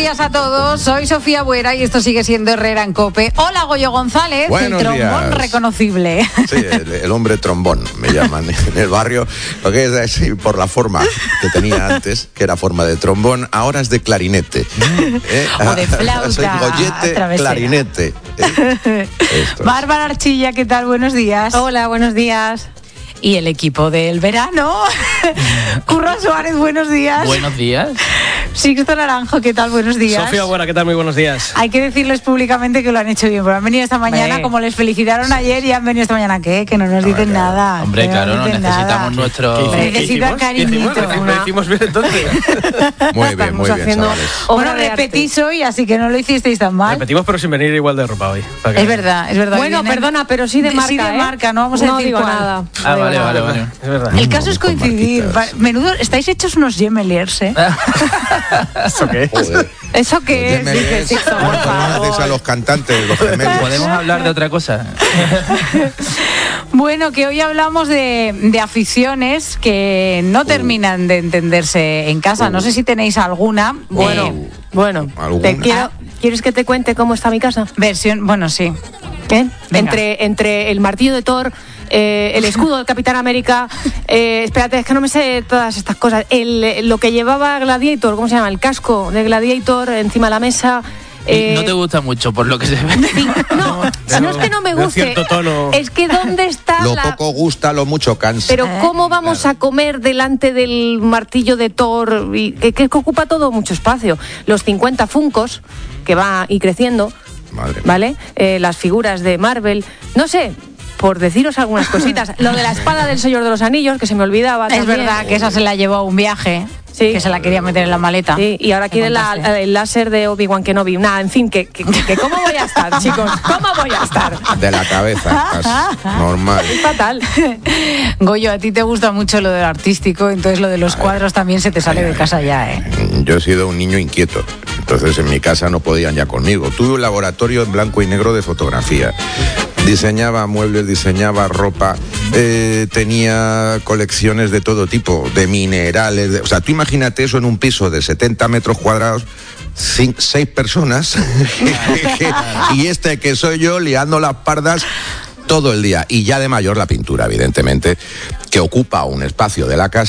días a todos, soy Sofía Buera y esto sigue siendo Herrera en COPE. Hola, Goyo González, Buenos el trombón días. Reconocible. Sí, el hombre trombón, me llaman en el barrio. Lo que es por la forma que tenía antes, que era forma de trombón, ahora es de clarinete. O de flauta Soy gollete, travesera. clarinete. Esto es. Bárbara Archilla, ¿qué tal? Buenos días. Hola, buenos días. Y el equipo del verano. Curro Suárez, buenos días. Buenos días. Sixto Naranjo, ¿qué tal? Buenos días. Sofía Buena, ¿qué tal? Muy buenos días. Hay que decirles públicamente que lo han hecho bien, porque han venido esta mañana, Hombre. como les felicitaron ayer, y han venido esta mañana. ¿Qué? Que no nos dicen nada. Hombre, que no claro, nos no dicen necesitamos nada. nuestro... ¿Qué Necesitan cariñito. ¿Lo hicimos bien entonces? Muy bien, Estamos chavales. Bueno, obra de arte. repetís hoy, así que no lo hicisteis tan mal. Repetimos, pero sin venir igual de ropa hoy. Es verdad, es verdad. Bueno, Vienen- perdona, pero sí de marca. Sí, de marca, no vamos a no decir digo cuál. nada. Ah, No digo vale, nada. vale. Es verdad. El caso es Con coincidir. marquitas. Menudo, estáis hechos unos gemeliers, ¿eh? ¿Eso qué? Joder. ¿Eso qué es? Los Dice gemelos, Sixto, por ¿cómo haces a favor. los cantantes, los gemelos? ¿Podemos hablar de otra cosa? Bueno, que hoy hablamos de aficiones que no terminan de entenderse en casa. No sé si tenéis alguna. Bueno, ¿Alguna? ¿quieres que te cuente cómo está mi casa? Versión, bueno, sí. ¿Eh? Venga. Entre el martillo de Thor, el escudo del Capitán América, espérate, es que no me sé todas estas cosas. Lo que llevaba Gladiator, ¿cómo se llama? El casco de Gladiator encima de la mesa. No te gusta mucho, por lo que se ve. Sí, no es que no me de guste, cierto tono. es que ¿dónde está Lo la...? poco gusta, lo mucho cansa. Pero ¿cómo vamos a comer delante del martillo de Thor? Y que ocupa todo mucho espacio. Los 50 funcos, que va y creciendo, Madre mía. ¿vale? Las figuras de Marvel, no sé, por deciros algunas cositas. Lo de la espada del Señor de los Anillos, que se me olvidaba Es también. verdad que esa se la llevó a un viaje, Sí. que se la quería meter en la maleta. Sí, y ahora quiere Me contaste. el láser de Obi-Wan Kenobi. Nada, en fin, que ¿cómo voy a estar, chicos? ¿Cómo voy a estar? De la cabeza, casi. Normal. Es fatal. Goyo, a ti te gusta mucho lo del artístico, entonces lo de los cuadros también se te sale de casa ya, ¿eh? Yo he sido un niño inquieto, entonces en mi casa no podían ya conmigo. Tuve un laboratorio en blanco y negro de fotografía. Diseñaba muebles, diseñaba ropa, tenía colecciones de todo tipo, de minerales. O sea, tú imagínate eso en un piso de 70 metros cuadrados, 6 personas, y que soy yo liando las pardas todo el día. Y ya de mayor la pintura, evidentemente, que ocupa un espacio de la casa.